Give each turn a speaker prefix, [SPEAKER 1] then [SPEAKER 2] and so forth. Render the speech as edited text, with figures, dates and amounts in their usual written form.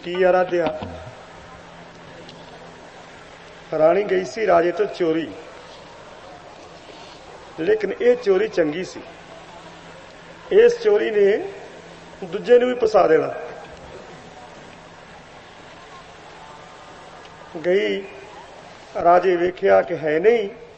[SPEAKER 1] ਕੀ ਆਰਾਧਿਆ? ਰਾਣੀ ਗਈ ਸੀ ਰਾਜੇ ਤੋਂ ਚੋਰੀ, ਲੇਕਿਨ ਇਹ ਚੋਰੀ ਚੰਗੀ ਸੀ। ਇਸ ਚੋਰੀ ਨੇ ਦੂਜੇ ਨੂੰ ਵੀ ਫਸਾ ਦੇਣਾ। ਗਈ, ਰਾਜੇ ਵੇਖਿਆ ਕਿ ਹੈ ਨਹੀਂ,